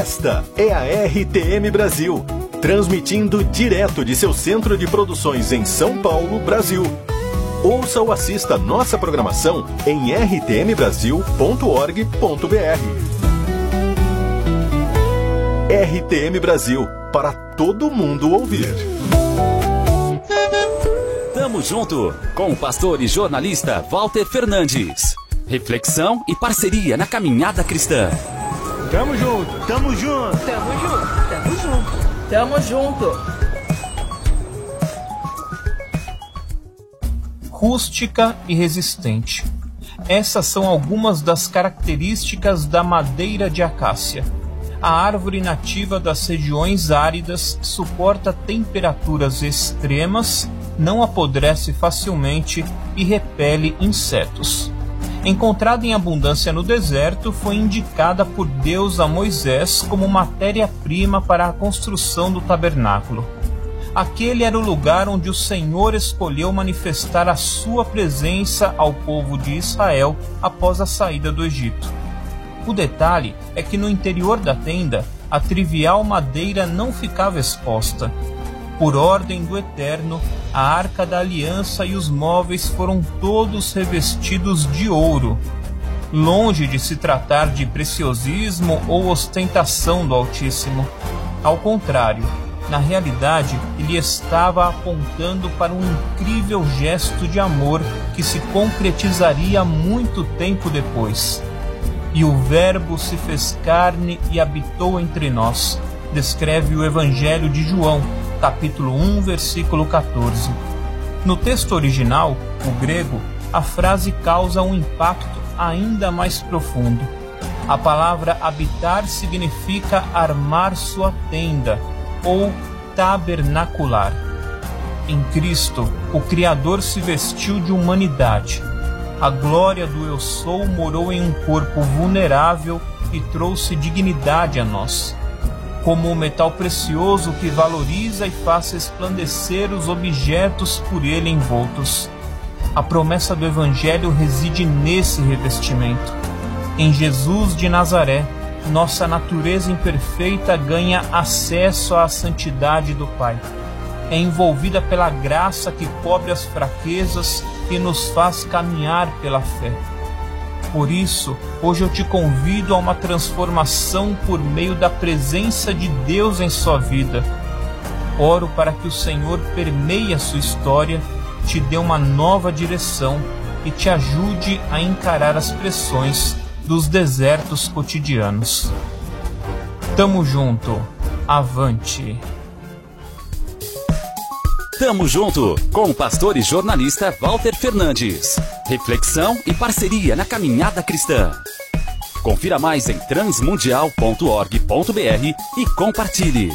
Esta é a RTM Brasil, transmitindo direto de seu centro de produções em São Paulo, Brasil. Ouça ou assista nossa programação em rtmbrasil.org.br. RTM Brasil, para todo mundo ouvir. Tamo junto com o pastor e jornalista Walter Fernandes. Reflexão e parceria na caminhada cristã. Tamo junto, tamo junto, tamo junto, tamo junto, tamo junto. Rústica e resistente. Essas são algumas das características da madeira de acácia. A árvore nativa das regiões áridas suporta temperaturas extremas, não apodrece facilmente e repele insetos. Encontrada em abundância no deserto, foi indicada por Deus a Moisés como matéria-prima para a construção do tabernáculo. Aquele era o lugar onde o Senhor escolheu manifestar a sua presença ao povo de Israel após a saída do Egito. O detalhe é que no interior da tenda, a trivial madeira não ficava exposta. Por ordem do Eterno, a Arca da Aliança e os móveis foram todos revestidos de ouro. Longe de se tratar de preciosismo ou ostentação do Altíssimo. Ao contrário, na realidade, ele estava apontando para um incrível gesto de amor que se concretizaria muito tempo depois. E o Verbo se fez carne e habitou entre nós, descreve o Evangelho de João, capítulo 1, versículo 14. No texto original, o grego, a frase causa um impacto ainda mais profundo. A palavra habitar significa armar sua tenda, ou tabernacular. Em Cristo, o Criador se vestiu de humanidade. A glória do Eu Sou morou em um corpo vulnerável e trouxe dignidade a nós. Como um metal precioso que valoriza e faz resplandecer os objetos por ele envoltos. A promessa do Evangelho reside nesse revestimento. Em Jesus de Nazaré, nossa natureza imperfeita ganha acesso à santidade do Pai. É envolvida pela graça que cobre as fraquezas e nos faz caminhar pela fé. Por isso, hoje eu te convido a uma transformação por meio da presença de Deus em sua vida. Oro para que o Senhor permeie a sua história, te dê uma nova direção e te ajude a encarar as pressões dos desertos cotidianos. Tamo junto, avante! Tamo junto com o pastor e jornalista Walter Fernandes. Reflexão e parceria na caminhada cristã. Confira mais em transmundial.org.br e compartilhe.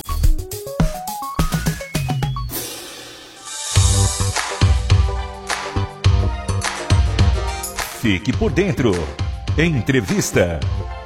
Fique por dentro. Entrevista.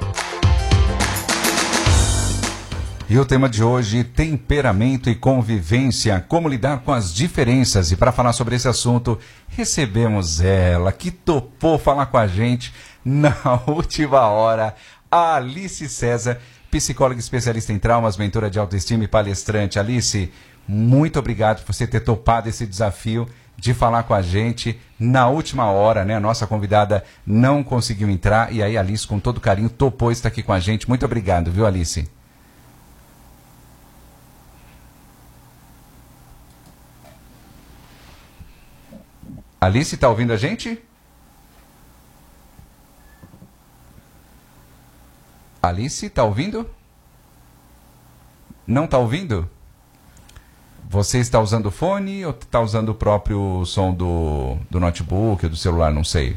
E o tema de hoje, temperamento e convivência, como lidar com as diferenças. E para falar sobre esse assunto, recebemos ela, que topou falar com a gente na última hora, a Alice César, psicóloga especialista em traumas, mentora de autoestima e palestrante. Alice, muito obrigado por você ter topado esse desafio de falar com a gente na última hora, né? A nossa convidada não conseguiu entrar e aí a Alice, com todo carinho, topou estar aqui com a gente. Muito obrigado, viu, Alice? Alice, está ouvindo a gente? Alice, está ouvindo? Não está ouvindo? Você está usando o fone ou está usando o próprio som do notebook ou do celular? Não sei.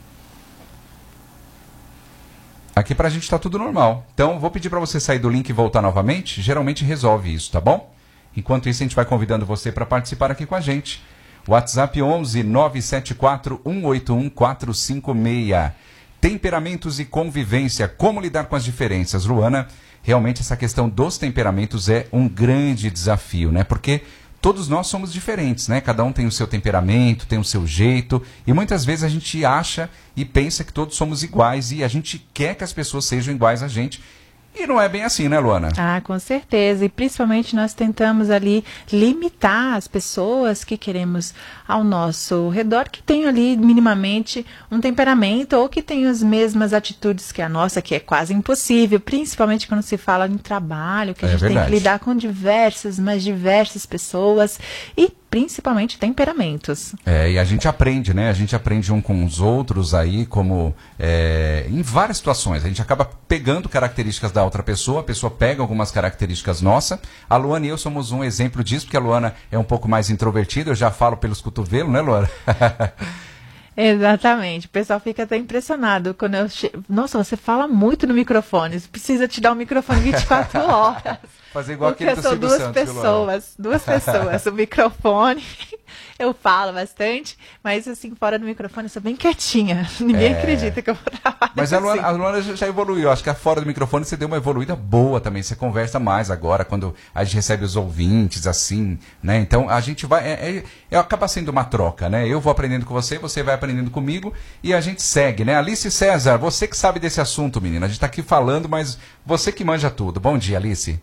Aqui pra gente está tudo normal. Então, vou pedir para você sair do link e voltar novamente. Geralmente resolve isso, tá bom? Enquanto isso, a gente vai convidando você para participar aqui com a gente. WhatsApp 11 974 181 456. Temperamentos e convivência. Como lidar com as diferenças? Luana, realmente essa questão dos temperamentos é um grande desafio, né? Porque todos nós somos diferentes, né? Cada um tem o seu temperamento, tem o seu jeito. E muitas vezes a gente acha e pensa que todos somos iguais e a gente quer que as pessoas sejam iguais a gente. E não é bem assim, né, Luana? Ah, com certeza. E principalmente nós tentamos ali limitar as pessoas que queremos ao nosso redor, que tenham ali minimamente um temperamento ou que tenham as mesmas atitudes que a nossa, que é quase impossível, principalmente quando se fala em trabalho, que a gente tem que lidar com diversas pessoas e principalmente temperamentos. E a gente aprende, né? A gente aprende um com os outros aí, como em várias situações. A gente acaba pegando características da outra pessoa, a pessoa pega algumas características nossas. A Luana e eu somos um exemplo disso, porque a Luana é um pouco mais introvertida, eu já falo pelos cotovelos, né, Luana? Exatamente, o pessoal fica até impressionado quando eu nossa, você fala muito no microfone, você precisa te dar um microfone 24 horas. Fazer igual porque aquele do Silvio Santos. Duas pessoas, o microfone, eu falo bastante, mas assim, fora do microfone eu sou bem quietinha, ninguém acredita que eu trabalho. Mas a Luana já evoluiu, acho que fora do microfone você deu uma evoluída boa também, você conversa mais agora, quando a gente recebe os ouvintes, assim, né, então a gente vai, acaba sendo uma troca, né, eu vou aprendendo com você, você vai aprendendo comigo e a gente segue, né. Alice César, você que sabe desse assunto, menina, a gente tá aqui falando, mas você que manja tudo. Bom dia, Alice.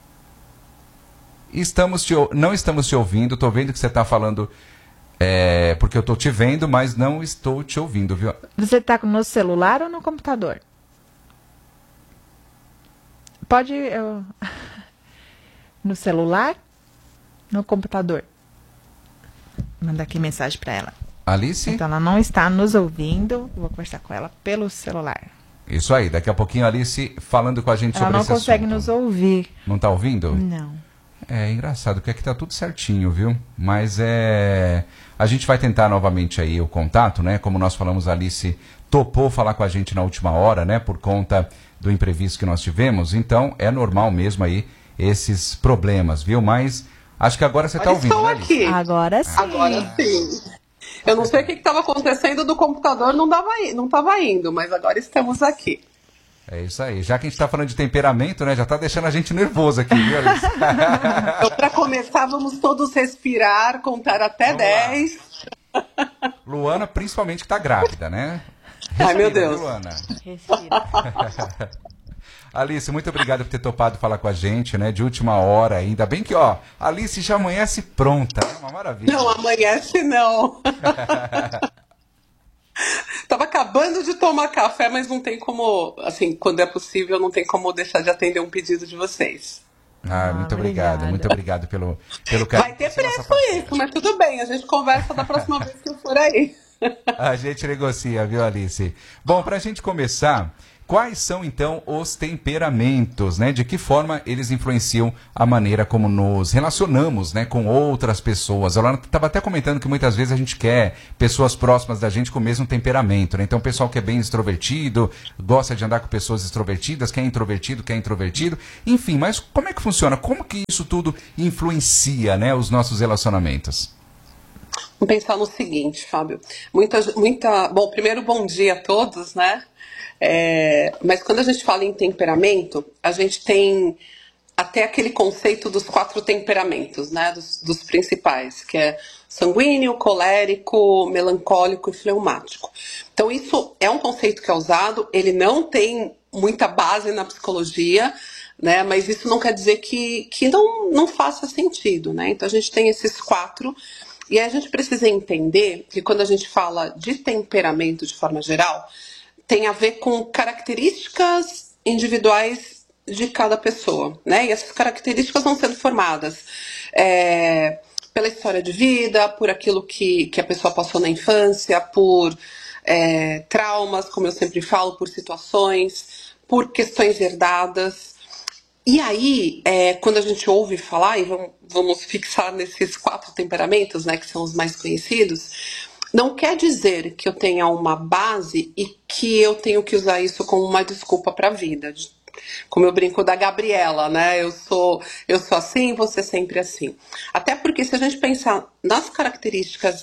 Não estamos te ouvindo, estou vendo que você está falando, porque eu estou te vendo, mas não estou te ouvindo, viu? Você está no celular ou no computador? Pode... No celular? No computador? Mandar aqui mensagem para ela. Alice? Então ela não está nos ouvindo, vou conversar com ela pelo celular. Isso aí, daqui a pouquinho a Alice falando com a gente sobre esse assunto. Ela não consegue nos ouvir. Não está ouvindo? Não. É engraçado, porque aqui tá tudo certinho, viu? Mas a gente vai tentar novamente aí o contato, né? Como nós falamos, a Alice topou falar com a gente na última hora, né? Por conta do imprevisto que nós tivemos. Então, é normal mesmo aí esses problemas, viu? Mas acho que agora você tá ouvindo, estou né, aqui. Agora sim. Agora sim. Eu não sei o que estava acontecendo do computador, não estava indo, mas agora estamos aqui. É isso aí. Já que a gente está falando de temperamento, né? Já está deixando a gente nervoso aqui, viu, Alice? Então, para começar, vamos todos respirar, contar até 10. Luana, principalmente, que está grávida, né? Respira, ai, meu Deus. Viu, Luana? Respira. Alice, muito obrigado por ter topado falar com a gente, né? De última hora ainda. Bem que, ó, Alice já amanhece pronta, né? Uma maravilha. Não, amanhece não. Tava acabando de tomar café, mas não tem como, assim, quando é possível, não tem como deixar de atender um pedido de vocês. Muito obrigado, muito obrigado pelo carinho. Vai ter preço isso, mas tudo bem, a gente conversa da próxima vez que eu for aí. A gente negocia, viu, Alice? Bom, pra gente começar, quais são, então, os temperamentos, né? De que forma eles influenciam a maneira como nos relacionamos, né, com outras pessoas? A Lana estava até comentando que muitas vezes a gente quer pessoas próximas da gente com o mesmo temperamento, né? Então, o pessoal que é bem extrovertido, gosta de andar com pessoas extrovertidas, quem é introvertido. Enfim, mas como é que funciona? Como que isso tudo influencia, né, os nossos relacionamentos? Vamos pensar no seguinte, Fábio. Bom, primeiro, bom dia a todos, né? Mas quando a gente fala em temperamento, a gente tem até aquele conceito dos 4 temperamentos, né? Dos principais, que é sanguíneo, colérico, melancólico e fleumático. Então isso é um conceito que é usado, ele não tem muita base na psicologia, né? Mas isso não quer dizer que não faça sentido, né? Então a gente tem esses 4. E aí a gente precisa entender que quando a gente fala de temperamento de forma geral, tem a ver com características individuais de cada pessoa, né? E essas características vão sendo formadas pela história de vida, por aquilo que a pessoa passou na infância, por traumas, como eu sempre falo, por situações, por questões herdadas. E aí, quando a gente ouve falar, e vamos fixar nesses 4 temperamentos, né, que são os mais conhecidos, não quer dizer que eu tenha uma base e que eu tenho que usar isso como uma desculpa para a vida. Como eu brinco da Gabriela, né? Eu sou assim, você sempre assim. Até porque se a gente pensar nas características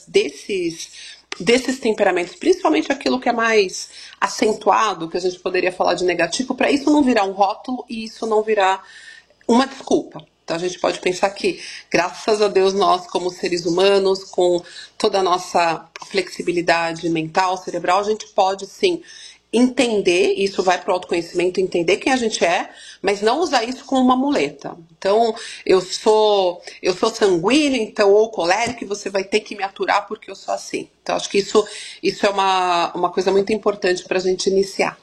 desses temperamentos, principalmente aquilo que é mais acentuado, que a gente poderia falar de negativo, para isso não virar um rótulo e isso não virar uma desculpa. Então a gente pode pensar que, graças a Deus, nós como seres humanos, com toda a nossa flexibilidade mental, cerebral, a gente pode sim entender, isso vai para o autoconhecimento, entender quem a gente é, mas não usar isso como uma muleta. Então, eu sou sanguíneo, então, ou colérico, e você vai ter que me aturar porque eu sou assim. Então, acho que isso é uma coisa muito importante para a gente iniciar.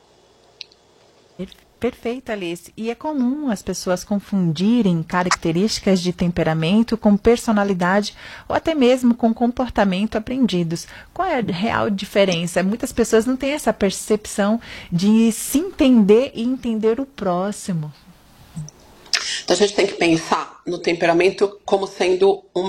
Perfeito, Alice. E é comum as pessoas confundirem características de temperamento com personalidade ou até mesmo com comportamento aprendidos. Qual é a real diferença? Muitas pessoas não têm essa percepção de se entender e entender o próximo. Então a gente tem que pensar no temperamento como sendo uma...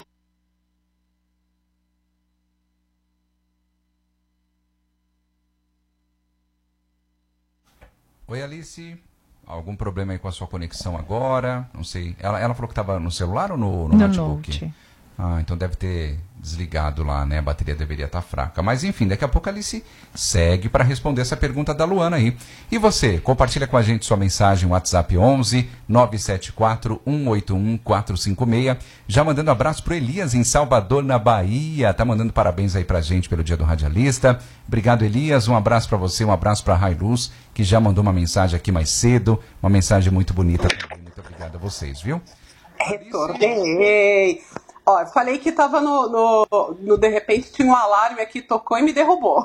Oi, Alice. Algum problema aí com a sua conexão agora? Não sei. Ela falou que estava no celular ou no notebook? Note. Ah, então deve ter desligado lá, né? A bateria deveria estar fraca. Mas enfim, daqui a pouco a Alice segue para responder essa pergunta da Luana aí. E você, compartilha com a gente sua mensagem, WhatsApp 11 974 181 456. Já mandando abraço pro Elias em Salvador, na Bahia. Tá mandando parabéns aí pra gente pelo Dia do Radialista. Obrigado, Elias. Um abraço para você, um abraço pra Railuz, que já mandou uma mensagem aqui mais cedo. Uma mensagem muito bonita também. Muito obrigado a vocês, viu? Retornei! Ó, eu falei que tava no de repente tinha um alarme aqui, tocou e me derrubou.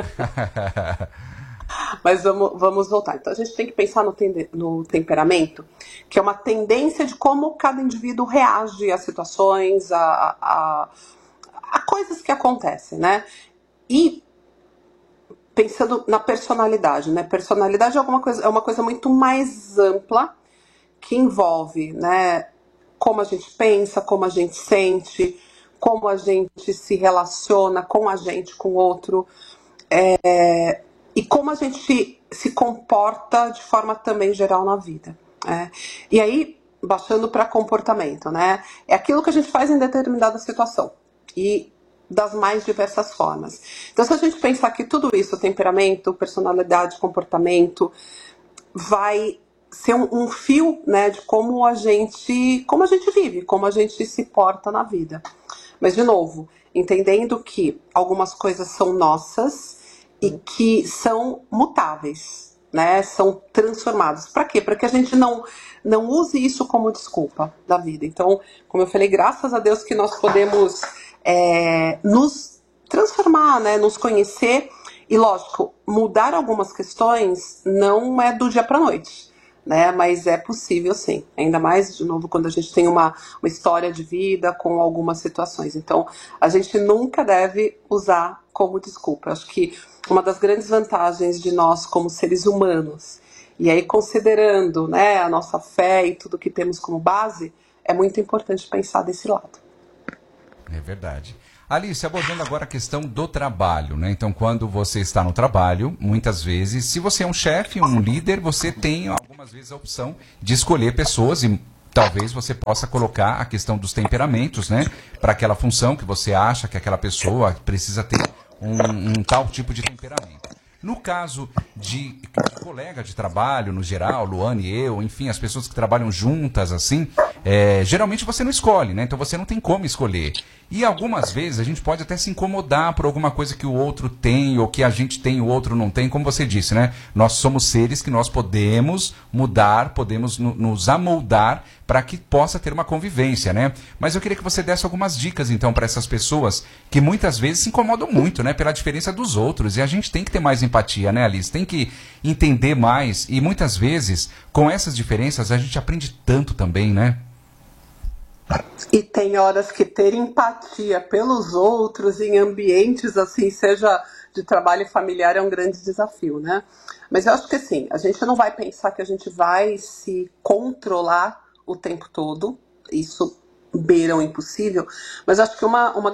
Mas vamos voltar. Então a gente tem que pensar no temperamento, que é uma tendência de como cada indivíduo reage a situações, a coisas que acontecem, né? E pensando na personalidade, né? Personalidade é uma coisa muito mais ampla, que envolve, né, como a gente pensa, como a gente sente, como a gente se relaciona com a gente, com o outro, e como a gente se comporta de forma também geral na vida. E aí, baixando para comportamento, né? É aquilo que a gente faz em determinada situação e das mais diversas formas. Então, se a gente pensar que tudo isso, temperamento, personalidade, comportamento, vai ser um fio, né, de como a gente vive, como a gente se porta na vida. Mas, de novo, entendendo que algumas coisas são nossas e que são mutáveis, né, são transformadas. Para quê? Para que a gente não use isso como desculpa da vida. Então, como eu falei, graças a Deus que nós podemos nos transformar, né, nos conhecer. E, lógico, mudar algumas questões não é do dia para a noite, né? Mas é possível sim, ainda mais, de novo, quando a gente tem uma história de vida com algumas situações. Então, a gente nunca deve usar como desculpa. Acho que uma das grandes vantagens de nós como seres humanos, e aí considerando, né, a nossa fé e tudo que temos como base, é muito importante pensar desse lado. É verdade. Alice, abordando agora a questão do trabalho, né? Então, quando você está no trabalho, muitas vezes, se você é um chefe, um líder, você tem algumas vezes a opção de escolher pessoas e talvez você possa colocar a questão dos temperamentos, né? Para aquela função que você acha que aquela pessoa precisa ter um tal tipo de temperamento. No caso de colega de trabalho, no geral, Luane e eu, enfim, as pessoas que trabalham juntas, assim, geralmente você não escolhe, né? Então você não tem como escolher. E algumas vezes a gente pode até se incomodar por alguma coisa que o outro tem, ou que a gente tem e o outro não tem, como você disse, né? Nós somos seres que nós podemos mudar, podemos nos amoldar para que possa ter uma convivência, né? Mas eu queria que você desse algumas dicas, então, para essas pessoas que muitas vezes se incomodam muito, né? Pela diferença dos outros. E a gente tem que ter mais empatia, né, Alice? Tem que entender mais. E muitas vezes, com essas diferenças, a gente aprende tanto também, né? E tem horas que ter empatia pelos outros em ambientes assim, seja de trabalho familiar, é um grande desafio, né? Mas eu acho que assim, a gente não vai pensar que a gente vai se controlar o tempo todo, isso beira o impossível, mas acho que uma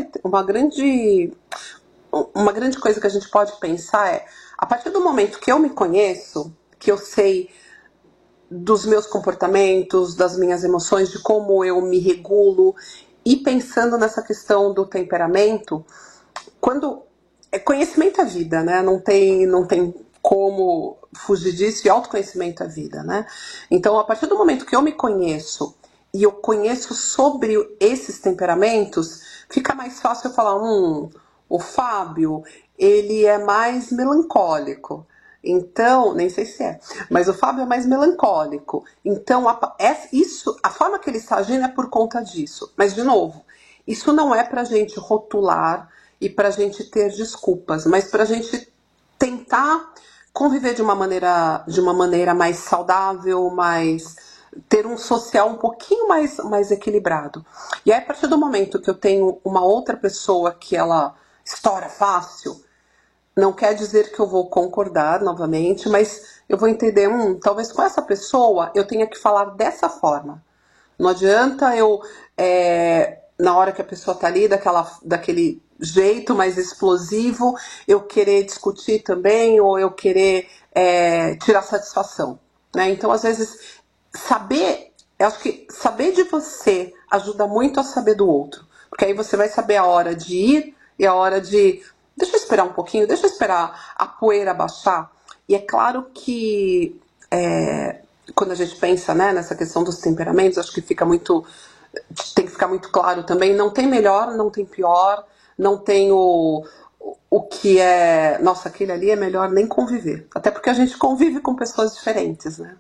grande coisa que a gente pode pensar é, a partir do momento que eu me conheço, que eu sei dos meus comportamentos, das minhas emoções, de como eu me regulo, e pensando nessa questão do temperamento, conhecimento é vida, né? Não tem como fugir disso, e autoconhecimento é vida, né? Então, a partir do momento que eu me conheço e eu conheço sobre esses temperamentos, fica mais fácil eu falar, o Fábio, ele é mais melancólico. Então, nem sei se é, mas o Fábio é mais melancólico. Então, a forma que ele está agindo é por conta disso. Mas, de novo, isso não é pra gente rotular e pra gente ter desculpas, mas pra gente tentar conviver de uma maneira mais saudável, ter um social um pouquinho mais equilibrado. E aí, a partir do momento que eu tenho uma outra pessoa que ela estoura fácil, não quer dizer que eu vou concordar novamente, mas eu vou entender, talvez com essa pessoa eu tenha que falar dessa forma. Não adianta eu, na hora que a pessoa tá ali, daquele jeito mais explosivo, eu querer discutir também, ou eu querer tirar satisfação, né? Então, às vezes, eu acho que saber de você ajuda muito a saber do outro. Porque aí você vai saber a hora de ir e a hora de... Deixa eu esperar um pouquinho, deixa eu esperar a poeira baixar. E é claro que quando a gente pensa, né, nessa questão dos temperamentos, acho que tem que ficar muito claro também, não tem melhor, não tem pior, não tem o que é... Nossa, aquele ali é melhor nem conviver. Até porque a gente convive com pessoas diferentes, né?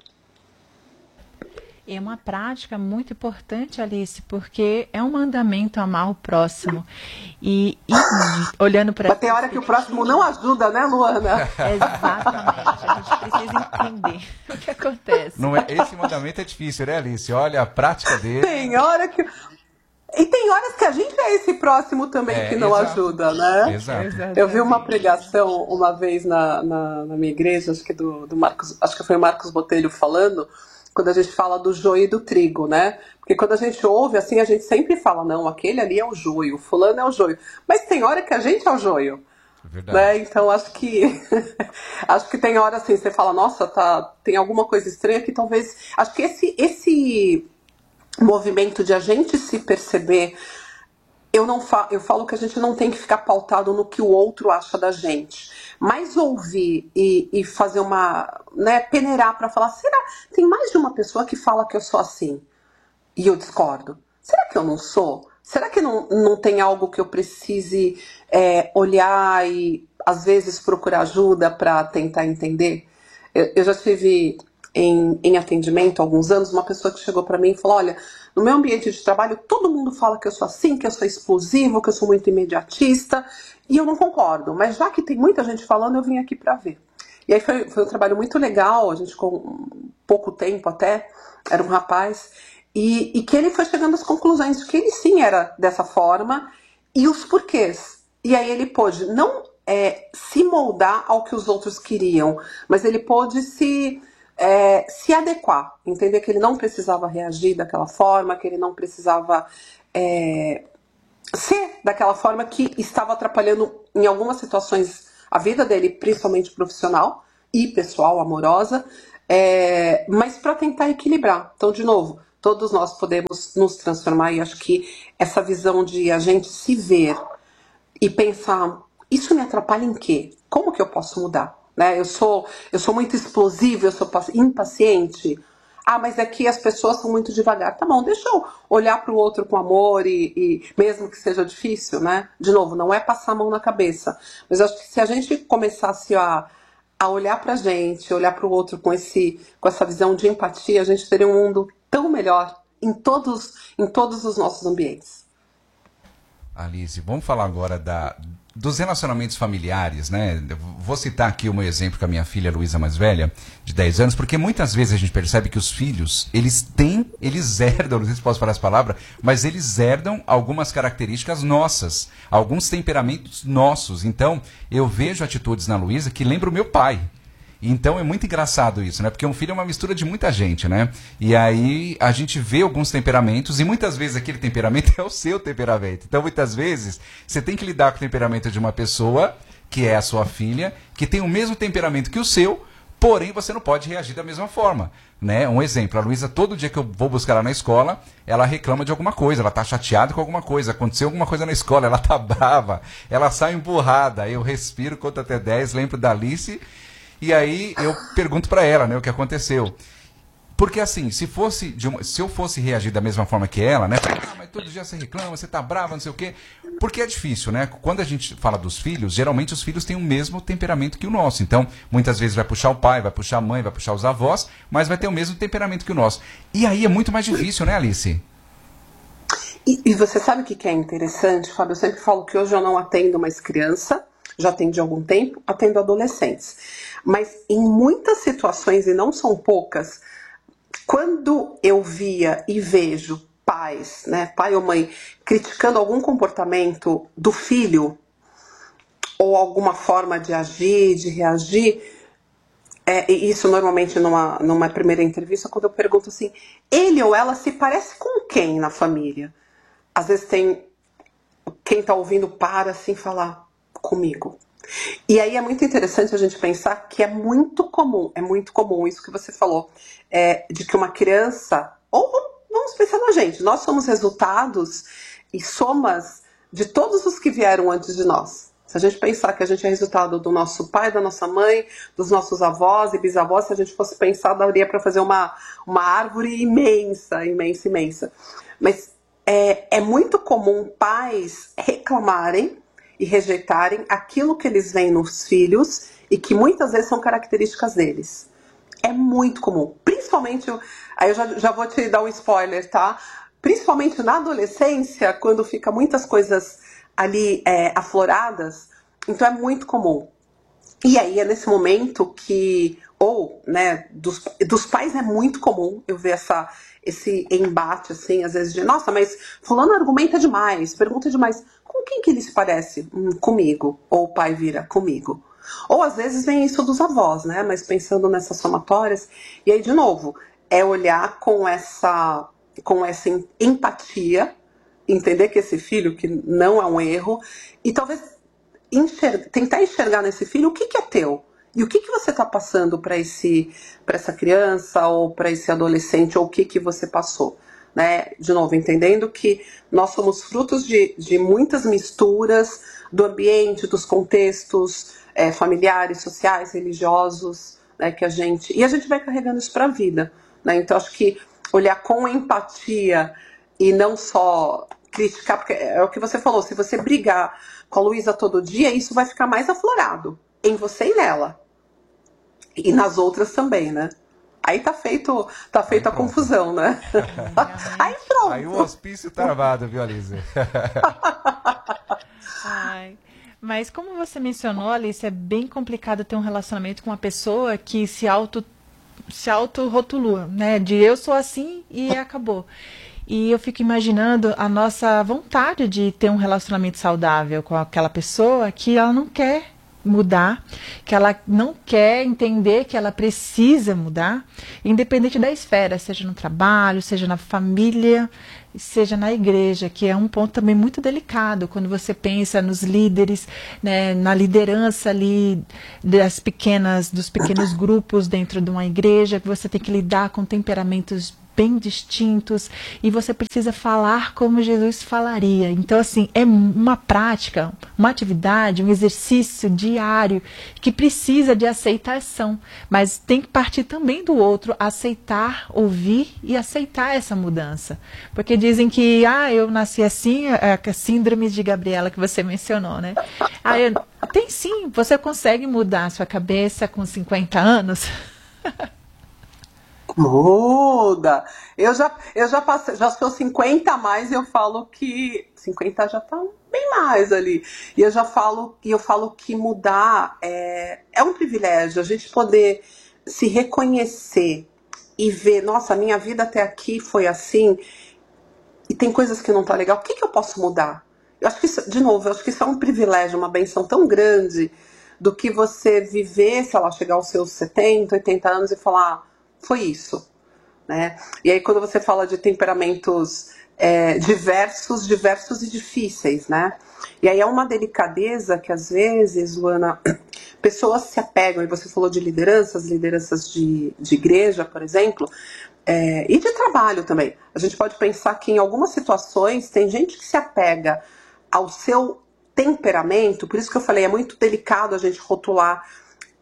É uma prática muito importante, Alice, porque é um mandamento amar o próximo. E olhando para... Mas tem hora que o próximo não ajuda, né, Luana? Exatamente. A gente precisa entender o que acontece. Esse mandamento é difícil, né, Alice? Olha, a prática dele... Tem horas que a gente é esse próximo também que não ajuda, né? Exato. Eu vi uma pregação uma vez na minha igreja, acho que do Marcos, acho que foi o Marcos Botelho falando, quando a gente fala do joio e do trigo, né? Porque quando a gente ouve, assim, a gente sempre fala, não, aquele ali é o joio, o fulano é o joio. Mas tem hora que a gente é o joio. Verdade. Né? Então, acho que tem hora, assim, você fala, nossa, tem alguma coisa estranha que talvez... Acho que esse movimento de a gente se perceber... Eu falo que a gente não tem que ficar pautado no que o outro acha da gente. Mas ouvir e fazer peneirar para falar, será? Tem mais de uma pessoa que fala que eu sou assim e eu discordo. Será que eu não sou? Será que não tem algo que eu precise olhar e às vezes procurar ajuda para tentar entender? Eu já tive em atendimento há alguns anos uma pessoa que chegou para mim e falou, olha, no meu ambiente de trabalho todo mundo fala que eu sou assim, que eu sou explosivo, que eu sou muito imediatista, e eu não concordo, mas já que tem muita gente falando, eu vim aqui para ver. E aí foi um trabalho muito legal, a gente com pouco tempo até, era um rapaz, e que ele foi chegando às conclusões de que ele sim era dessa forma, e os porquês. E aí ele pôde não se moldar ao que os outros queriam, mas ele pôde se adequar, entender que ele não precisava reagir daquela forma, que ele não precisava ser daquela forma que estava atrapalhando em algumas situações a vida dele, principalmente profissional e pessoal, amorosa, mas para tentar equilibrar. Então, de novo, todos nós podemos nos transformar e acho que essa visão de a gente se ver e pensar, isso me atrapalha em quê? Como que eu posso mudar? Né? Eu sou muito explosiva, eu sou impaciente. Ah, mas aqui as pessoas são muito devagar. Tá bom, deixa eu olhar para o outro com amor e mesmo que seja difícil, né? De novo, não é passar a mão na cabeça. Mas eu acho que se a gente começasse a olhar pra gente, olhar para o outro com essa visão de empatia, a gente teria um mundo tão melhor em todos os nossos ambientes. Alice, vamos falar agora dos relacionamentos familiares, né? Vou citar aqui um exemplo com a minha filha Luísa mais velha, de 10 anos, porque muitas vezes a gente percebe que os filhos, eles herdam, não sei se posso falar essa palavra, mas eles herdam algumas características nossas, alguns temperamentos nossos. Então, eu vejo atitudes na Luísa que lembram o meu pai. Então é muito engraçado isso, né? Porque um filho é uma mistura de muita gente, né? E aí a gente vê alguns temperamentos e muitas vezes aquele temperamento é o seu temperamento. Então muitas vezes você tem que lidar com o temperamento de uma pessoa, que é a sua filha, que tem o mesmo temperamento que o seu, porém você não pode reagir da mesma forma, né? Um exemplo, a Luísa, todo dia que eu vou buscar ela na escola, ela reclama de alguma coisa, ela tá chateada com alguma coisa, aconteceu alguma coisa na escola, ela tá brava, ela sai emburrada, eu respiro, conto até 10, lembro da Alice. E aí eu pergunto para ela, né, o que aconteceu. Porque assim, se eu fosse reagir da mesma forma que ela, né? Mas todo dia você reclama, você tá brava, não sei o quê. Porque é difícil, né? Quando a gente fala dos filhos, geralmente os filhos têm o mesmo temperamento que o nosso. Então, muitas vezes vai puxar o pai, vai puxar a mãe, vai puxar os avós, mas vai ter o mesmo temperamento que o nosso. E aí é muito mais difícil, né, Alice? E você sabe o que é interessante, Fábio? Eu sempre falo que hoje eu não atendo mais criança, já atendi há algum tempo, atendo adolescentes. Mas em muitas situações, e não são poucas, quando eu via e vejo pais, né, pai ou mãe, criticando algum comportamento do filho, ou alguma forma de agir, de reagir, e isso normalmente numa primeira entrevista, quando eu pergunto assim, ele ou ela se parece com quem na família? Às vezes tem quem está ouvindo para assim falar comigo. E aí é muito interessante a gente pensar que é muito comum isso que você falou, de que uma criança, ou vamos pensar na gente, nós somos resultados e somas de todos os que vieram antes de nós. Se a gente pensar que a gente é resultado do nosso pai, da nossa mãe, dos nossos avós e bisavós, se a gente fosse pensar, daria para fazer uma árvore imensa, imensa, imensa. Mas é muito comum pais reclamarem e rejeitarem aquilo que eles veem nos filhos e que muitas vezes são características deles. É muito comum. Principalmente, aí eu já vou te dar um spoiler, tá? Principalmente na adolescência, quando fica muitas coisas ali afloradas, então é muito comum. E aí é nesse momento que, né, dos pais é muito comum eu ver esse embate, assim, às vezes de, nossa, mas fulano argumenta demais, pergunta demais, com quem que ele se parece? Comigo. Ou o pai vira comigo. Ou às vezes vem isso dos avós, né, mas pensando nessas somatórias, e aí de novo, é olhar com essa empatia, entender que esse filho, que não é um erro, e talvez tentar enxergar nesse filho o que é teu. E o que você está passando para essa criança ou para esse adolescente, ou o que você passou, né? De novo, entendendo que nós somos frutos de muitas misturas do ambiente, dos contextos familiares, sociais, religiosos, né, que a gente vai carregando isso para a vida, né? Então acho que olhar com empatia e não só criticar, porque é o que você falou, se você brigar com a Luísa todo dia, isso vai ficar mais aflorado em você e nela. E nas outras também, né? Aí tá feito a confusão, né? Aí pronto. Aí o hospício tá armado, viu, Alice? Ai, mas como você mencionou, Alice, é bem complicado ter um relacionamento com uma pessoa que se auto-rotulua, né? De eu sou assim e acabou. E eu fico imaginando a nossa vontade de ter um relacionamento saudável com aquela pessoa que ela não quer mudar, que ela não quer entender que ela precisa mudar, independente da esfera, seja no trabalho, seja na família, seja na igreja, que é um ponto também muito delicado quando você pensa nos líderes, né, na liderança ali dos pequenos grupos dentro de uma igreja, que você tem que lidar com temperamentos bem distintos e você precisa falar como Jesus falaria. Então, assim, é uma prática, uma atividade, um exercício diário que precisa de aceitação, mas tem que partir também do outro, aceitar, ouvir e aceitar essa mudança. Porque dizem que, eu nasci assim, a síndrome de Gabriela que você mencionou, né? Tem sim, você consegue mudar a sua cabeça com 50 anos? Muda! Eu já passei, já sou 50 a mais e eu falo que 50 já tá bem mais ali. E eu falo que mudar é um privilégio, a gente poder se reconhecer e ver, nossa, a minha vida até aqui foi assim, e tem coisas que não tá legal, o que eu posso mudar? Eu acho que isso, de novo, eu acho que isso é um privilégio, uma benção tão grande do que você viver, sei lá, chegar aos seus 70, 80 anos e falar, foi isso, né? E aí quando você fala de temperamentos diversos e difíceis, né? E aí é uma delicadeza que às vezes, Luana, pessoas se apegam, e você falou de lideranças de igreja, por exemplo, e de trabalho também. A gente pode pensar que em algumas situações tem gente que se apega ao seu temperamento, por isso que eu falei, é muito delicado a gente rotular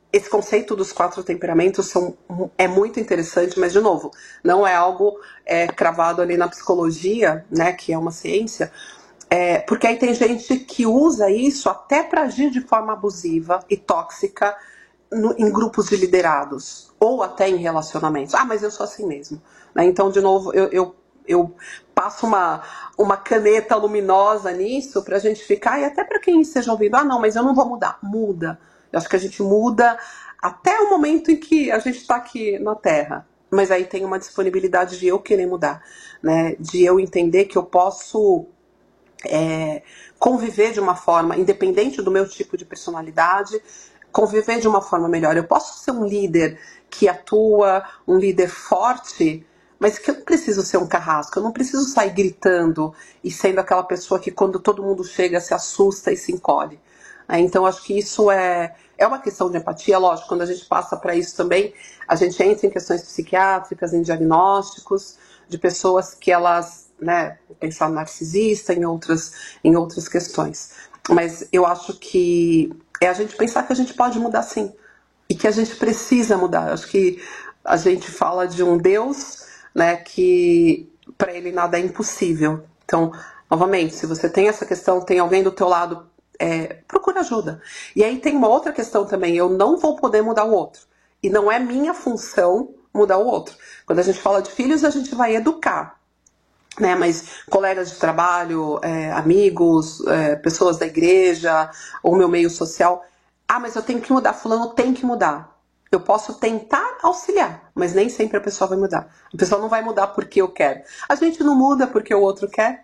esse conceito dos 4 temperamentos é muito interessante, mas, de novo, não é algo cravado ali na psicologia, né, que é uma ciência, porque aí tem gente que usa isso até para agir de forma abusiva e tóxica em grupos de liderados, ou até em relacionamentos. Ah, mas eu sou assim mesmo. Né? Então, de novo, eu passo uma caneta luminosa nisso para a gente ficar, e até para quem esteja ouvindo, ah, não, mas eu não vou mudar. Muda. Eu acho que a gente muda até o momento em que a gente está aqui na Terra. Mas aí tem uma disponibilidade de eu querer mudar, né? De eu entender que eu posso conviver de uma forma, independente do meu tipo de personalidade, conviver de uma forma melhor. Eu posso ser um líder que atua, um líder forte, mas que eu não preciso ser um carrasco, eu não preciso sair gritando e sendo aquela pessoa que quando todo mundo chega se assusta e se encolhe. Então, acho que isso é uma questão de empatia. Lógico, quando a gente passa para isso também, a gente entra em questões psiquiátricas, em diagnósticos de pessoas que elas, né, pensar narcisista, em outras questões. Mas eu acho que é a gente pensar que a gente pode mudar sim, e que a gente precisa mudar. Acho que a gente fala de um Deus, né, que para ele nada é impossível. Então, novamente, se você tem essa questão, tem alguém do teu lado, procura ajuda. E aí tem uma outra questão também, eu não vou poder mudar o outro. E não é minha função mudar o outro. Quando a gente fala de filhos, a gente vai educar. Né? Mas colegas de trabalho, amigos, pessoas da igreja, ou meu meio social, ah, mas eu tenho que mudar, fulano tem que mudar. Eu posso tentar auxiliar, mas nem sempre a pessoa vai mudar. A pessoa não vai mudar porque eu quero. A gente não muda porque o outro quer.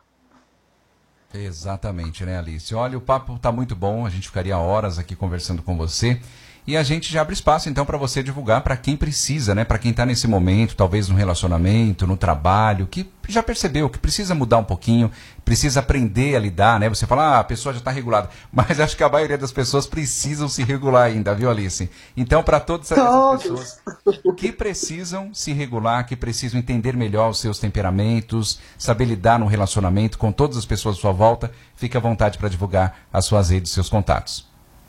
Exatamente, né, Alice? Olha, o papo tá muito bom, a gente ficaria horas aqui conversando com você. E a gente já abre espaço, então, para você divulgar para quem precisa, né? Para quem está nesse momento, talvez no relacionamento, no trabalho, que já percebeu que precisa mudar um pouquinho, precisa aprender a lidar, né? Você fala, a pessoa já está regulada. Mas acho que a maioria das pessoas precisam se regular ainda, viu, Alice? Então, para todas essas pessoas que precisam se regular, que precisam entender melhor os seus temperamentos, saber lidar no relacionamento com todas as pessoas à sua volta, fique à vontade para divulgar as suas redes, seus contatos.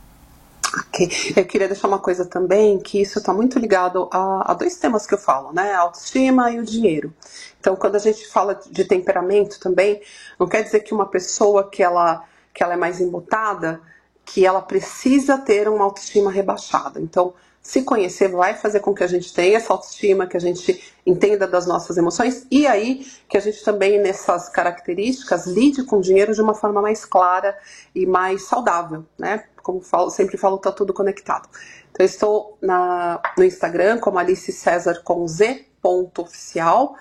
Okay. Eu queria deixar uma coisa também, que isso está muito ligado a 2 temas que eu falo, né? A autoestima e o dinheiro. Então, quando a gente fala de temperamento também, não quer dizer que uma pessoa que ela é mais embutada, que ela precisa ter uma autoestima rebaixada. Então, se conhecer vai fazer com que a gente tenha essa autoestima, que a gente entenda das nossas emoções, e aí que a gente também, nessas características, lide com o dinheiro de uma forma mais clara e mais saudável, né? Como sempre falo, tá tudo conectado. Então, eu estou no Instagram como Alice César com z.oficial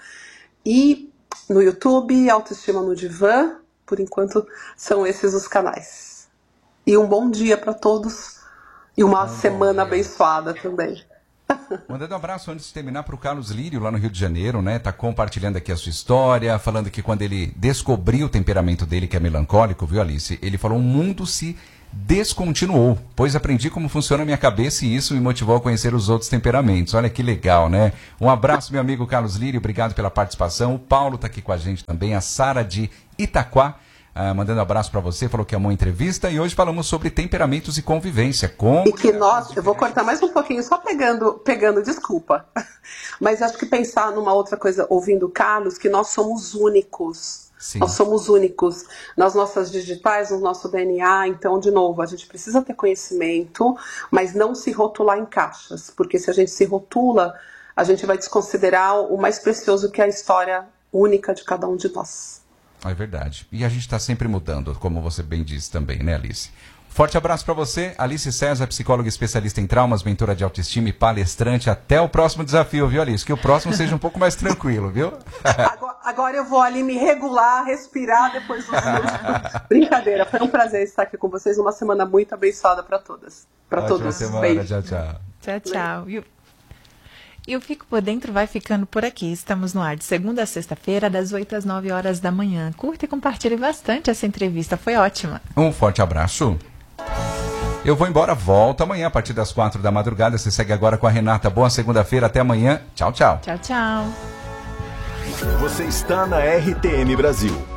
e no YouTube, Autoestima no Divã. Por enquanto, são esses os canais. E um bom dia para todos e uma semana abençoada também. Mandando um abraço antes de terminar para o Carlos Lírio, lá no Rio de Janeiro, né? Tá compartilhando aqui a sua história, falando que quando ele descobriu o temperamento dele, que é melancólico, viu, Alice? Ele falou, o mundo se descontinuou, pois aprendi como funciona a minha cabeça e isso me motivou a conhecer os outros temperamentos. Olha que legal, né? Um abraço, meu amigo Carlos Lírio, obrigado pela participação. O Paulo está aqui com a gente também, a Sara de Itaquá, mandando um abraço para você, falou que amou a entrevista, e hoje falamos sobre temperamentos e convivência. E que nós, eu vou cortar mais um pouquinho, só pegando, desculpa, mas acho que pensar numa outra coisa, ouvindo o Carlos, que nós somos únicos. Sim. Nós somos únicos nas nossas digitais, no nosso DNA. Então, de novo, a gente precisa ter conhecimento, mas não se rotular em caixas, porque se a gente se rotula, a gente vai desconsiderar o mais precioso, que é a história única de cada um de nós. É verdade. E a gente está sempre mudando, como você bem disse também, né, Alice? Forte abraço para você, Alice César, psicóloga especialista em traumas, mentora de autoestima e palestrante. Até o próximo desafio, viu, Alice? Que o próximo seja um pouco mais tranquilo, viu? Agora eu vou ali me regular, respirar depois dos meus... Brincadeira, foi um prazer estar aqui com vocês. Uma semana muito abençoada para todas. Para todos. Semana. Tchau, tchau. Tchau, tchau. E o Fico por Dentro vai ficando por aqui. Estamos no ar de segunda a sexta-feira, das 8 às 9 horas da manhã. Curta e compartilhe bastante essa entrevista, foi ótima. Um forte abraço. Eu vou embora, volto amanhã a partir das 4 da madrugada. Você segue agora com a Renata. Boa segunda-feira, até amanhã. Tchau, tchau. Tchau, tchau. Você está na RTM Brasil.